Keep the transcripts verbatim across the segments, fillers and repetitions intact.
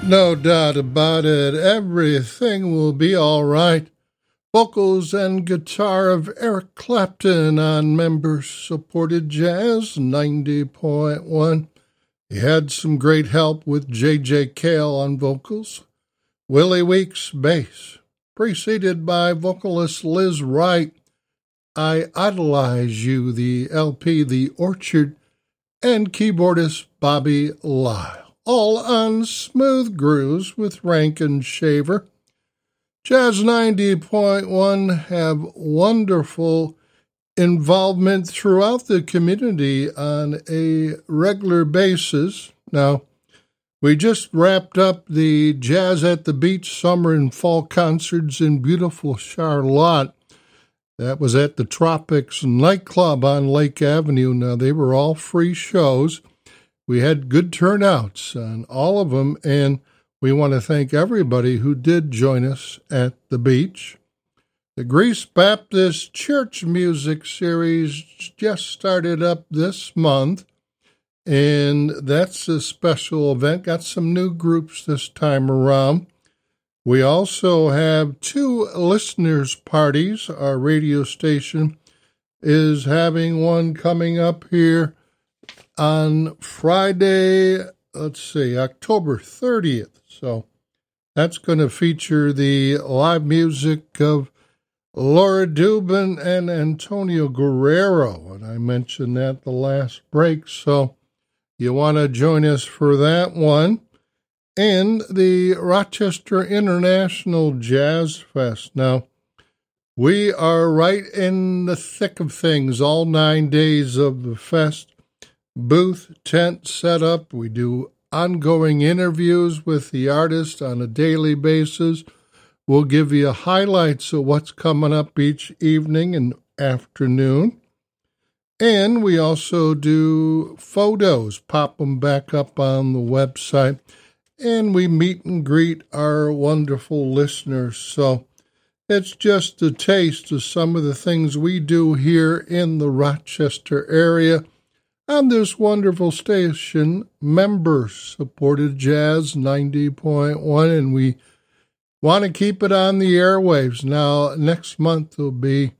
No doubt about it, everything will be all right. Vocals and guitar of Eric Clapton on member-supported Jazz ninety point one. He had some great help with J J Cale on vocals, Willie Weeks bass, preceded by vocalist Liz Wright, I Idolize You, the L P The Orchard, and keyboardist Bobby Lyle, all on Smooth Grooves with Rankin Shaver. Jazz ninety point one have wonderful involvement throughout the community on a regular basis. Now, we just wrapped up the Jazz at the Beach summer and fall concerts in beautiful Charlotte. That was at the Tropics nightclub on Lake Avenue. Now, they were all free shows. We had good turnouts on all of them, and we want to thank everybody who did join us at the beach. The Greece Baptist Church Music Series just started up this month, and that's a special event. Got some new groups this time around. We also have two listeners' parties. Our radio station is having one coming up here on Friday, let's see, October thirtieth. So that's going to feature the live music of Laura Dubin and Antonio Guerrero. And I mentioned that the last break. So you want to join us for that one. And the Rochester International Jazz Fest. Now, we are right in the thick of things all nine days of the fest. Booth, tent set up. We do ongoing interviews with the artist on a daily basis. We'll give you highlights of what's coming up each evening and afternoon. And we also do photos, pop them back up on the website. And we meet and greet our wonderful listeners. So it's just a taste of some of the things we do here in the Rochester area on this wonderful station, member-supported Jazz ninety point one, and we want to keep it on the airwaves. Now, next month will be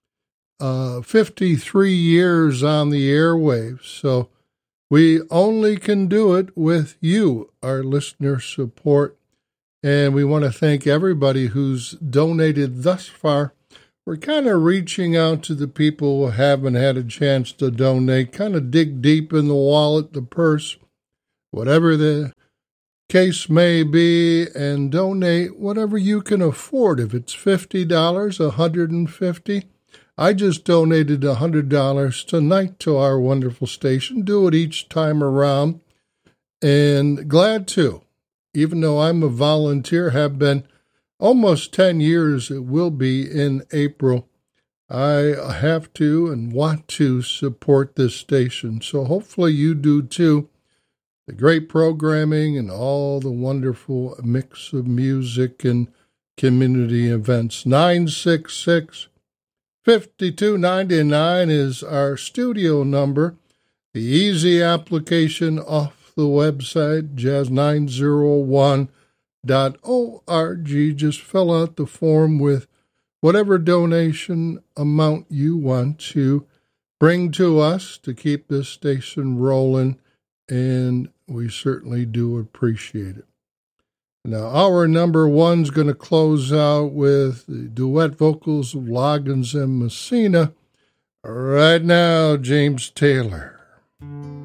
uh, fifty-three years on the airwaves, so we only can do it with you, our listener support, and we want to thank everybody who's donated thus far. We're kind of reaching out to the people who haven't had a chance to donate, kind of dig deep in the wallet, the purse, whatever the case may be, and donate whatever you can afford. If it's fifty dollars, one hundred fifty dollars, I just donated one hundred dollars tonight to our wonderful station. Do it each time around, and glad to, even though I'm a volunteer, have been almost ten years, it will be in April. I have to and want to support this station, so hopefully you do too. The great programming and all the wonderful mix of music and community events. nine six six, five two nine nine is our studio number. The easy application off the website, jazz nine oh one dot org. Just fill out the form with whatever donation amount you want to bring to us to keep this station rolling, and we certainly do appreciate it. Now, our number one's going to close out with the duet vocals of Loggins and Messina. Right now, James Taylor.